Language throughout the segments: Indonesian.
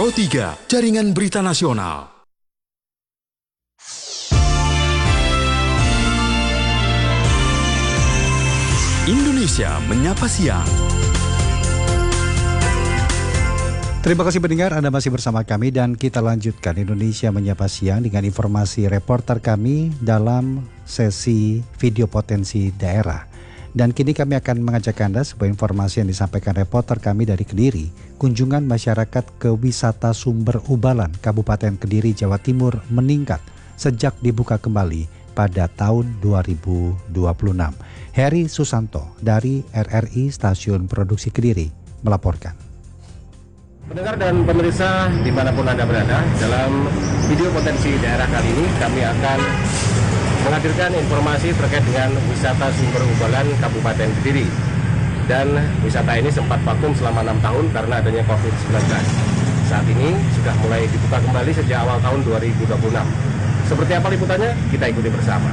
Pro 3, Jaringan Berita Nasional. Indonesia Menyapa Siang. Terima kasih pendengar, Anda masih bersama kami dan kita lanjutkan Indonesia Menyapa Siang dengan informasi reporter kami dalam sesi video potensi daerah. Dan kini kami akan mengajak Anda sebuah informasi yang disampaikan reporter kami dari Kediri. Kunjungan masyarakat ke wisata Sumber Ubalan, Kabupaten Kediri, Jawa Timur meningkat sejak dibuka kembali pada tahun 2026. Heri Susanto dari RRI Stasiun Produksi Kediri melaporkan. Pendengar dan pemirsa dimanapun Anda berada, dalam video potensi daerah kali ini kami akan menghadirkan informasi terkait dengan wisata Sumber Ubalan Kabupaten Kediri. Dan wisata ini sempat vakum selama 6 tahun karena adanya COVID-19. Saat ini sudah mulai dibuka kembali sejak awal tahun 2026. Seperti apa liputannya? Kita ikuti bersama.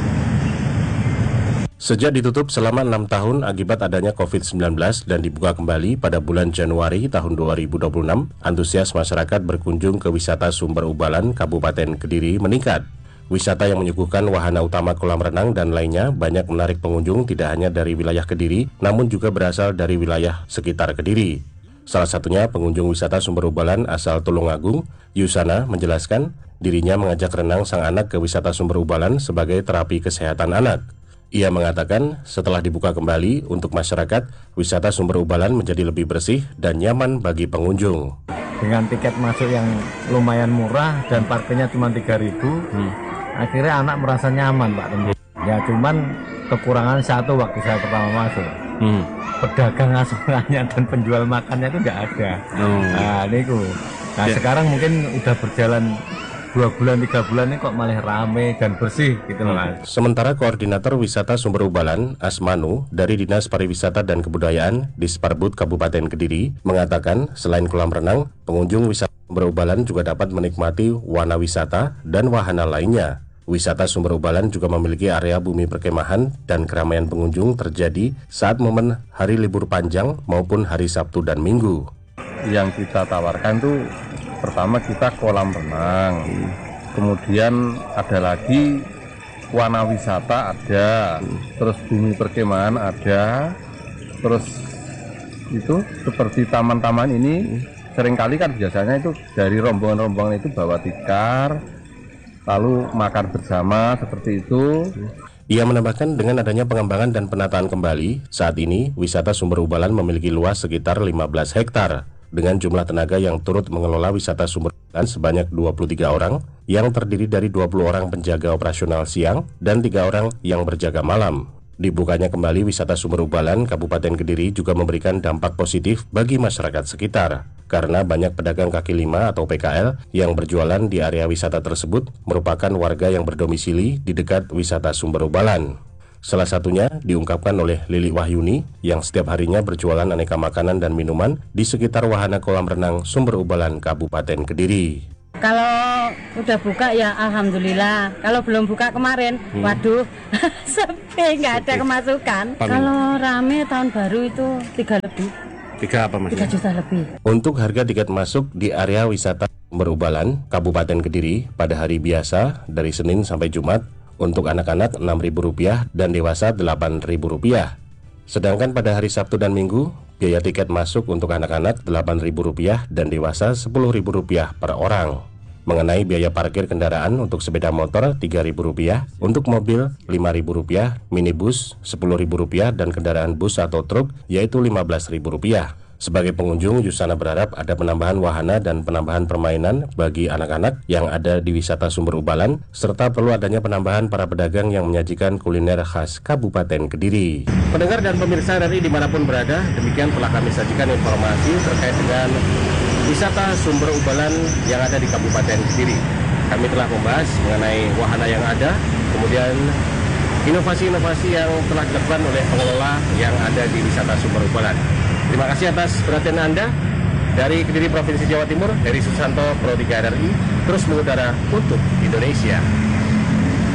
Sejak ditutup selama 6 tahun akibat adanya COVID-19 dan dibuka kembali pada bulan Januari tahun 2026, antusias masyarakat berkunjung ke wisata Sumber Ubalan Kabupaten Kediri meningkat. Wisata yang menyuguhkan wahana utama kolam renang dan lainnya banyak menarik pengunjung tidak hanya dari wilayah Kediri, namun juga berasal dari wilayah sekitar Kediri. Salah satunya pengunjung wisata Sumber Ubalan asal Tulungagung, Yusana, menjelaskan dirinya mengajak renang sang anak ke wisata Sumber Ubalan sebagai terapi kesehatan anak. Ia mengatakan setelah dibuka kembali untuk masyarakat, wisata Sumber Ubalan menjadi lebih bersih dan nyaman bagi pengunjung. Dengan tiket masuk yang lumayan murah dan parkirnya cuma 3.000, akhirnya anak merasa nyaman, Pak Tembu. Ya cuman kekurangan satu waktu saya pertama masuk. Pedagang asongannya dan penjual makannya itu nggak ada. Nah sekarang mungkin udah berjalan 2 bulan, 3 bulan ini kok malah rame dan bersih gitu loh Mas. Sementara Koordinator Wisata Sumber Ubalan, Asmanu, dari Dinas Pariwisata dan Kebudayaan Disparbud Kabupaten Kediri, mengatakan selain kolam renang, pengunjung wisata Sumber Ubalan juga dapat menikmati warna wisata dan wahana lainnya. Wisata Sumber Ubalan juga memiliki area bumi perkemahan dan keramaian pengunjung terjadi saat momen hari libur panjang maupun hari Sabtu dan Minggu. Yang kita tawarkan tuh pertama kita kolam renang, kemudian ada lagi warna wisata ada, terus bumi perkemahan ada, terus itu seperti taman-taman ini seringkali kan biasanya itu dari rombongan-rombongan itu bawa tikar, lalu makan bersama seperti itu. Ia menambahkan dengan adanya pengembangan dan penataan kembali, saat ini wisata Sumber Ubalan memiliki luas sekitar 15 hektar. Dengan jumlah tenaga yang turut mengelola wisata Sumber Ubalan sebanyak 23 orang, yang terdiri dari 20 orang penjaga operasional siang dan 3 orang yang berjaga malam. Dibukanya kembali wisata Sumber Ubalan Kabupaten Kediri juga memberikan dampak positif bagi masyarakat sekitar, karena banyak pedagang kaki lima atau PKL yang berjualan di area wisata tersebut merupakan warga yang berdomisili di dekat wisata Sumber Ubalan. Salah satunya diungkapkan oleh Lili Wahyuni yang setiap harinya berjualan aneka makanan dan minuman di sekitar wahana kolam renang Sumber Ubalan Kabupaten Kediri. Kalau udah buka ya alhamdulillah. Kalau belum buka kemarin, waduh, sepi, nggak ada kemasukan. Kalau rame tahun baru itu 3 lebih. 3 apa Mas? 3 juta lebih. Untuk harga tiket masuk di area wisata Sumber Ubalan Kabupaten Kediri pada hari biasa dari Senin sampai Jumat, untuk anak-anak Rp6.000 dan dewasa Rp8.000. Sedangkan pada hari Sabtu dan Minggu, biaya tiket masuk untuk anak-anak Rp8.000 dan dewasa Rp10.000 per orang. Mengenai biaya parkir kendaraan untuk sepeda motor Rp3.000, untuk mobil Rp5.000, minibus Rp10.000 dan kendaraan bus atau truk yaitu Rp15.000. Sebagai pengunjung, Yusana berharap ada penambahan wahana dan penambahan permainan bagi anak-anak yang ada di wisata Sumber Ubalan, serta perlu adanya penambahan para pedagang yang menyajikan kuliner khas Kabupaten Kediri. Pendengar dan pemirsa RRI dimanapun berada, demikian telah kami sajikan informasi terkait dengan wisata Sumber Ubalan yang ada di Kabupaten Kediri. Kami telah membahas mengenai wahana yang ada, kemudian inovasi-inovasi yang telah dilakukan oleh pengelola yang ada di wisata Sumber Ubalan. Terima kasih atas perhatian Anda. Dari Kediri Provinsi Jawa Timur, Heri Susanto, Pro 3 RRI, terus mengudara untuk Indonesia.